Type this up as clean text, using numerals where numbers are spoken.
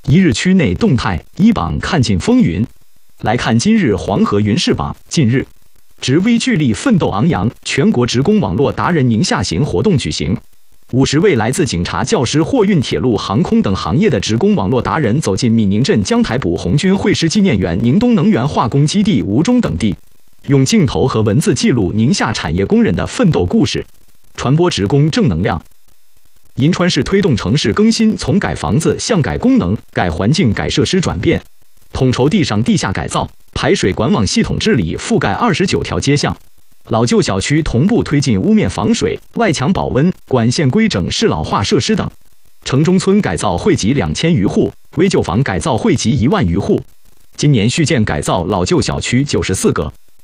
一日区内动态一榜看尽风云。来看今日黄河云事榜。近日，职微聚力奋斗昂扬全国职工网络达人宁夏行活动举行。50位来自警察、教师、货运、铁路、航空等行业的职工网络达人走进闽宁镇江台堡红军会师纪念园、宁东能源化工基地、吴中等地，用镜头和文字记录宁夏产业工人的奋斗故事，传播职工正能量。银川市推动城市更新，从改房子向改功能、改环境、改设施转变，统筹地上地下改造、排水管网系统治理，覆盖29条街巷。老旧小区同步推进屋面防水、外墙保温、管线规整、适老化设施等。城中村改造惠及2000余户，危旧房改造惠及1万余户。今年续建改造老旧小区94个。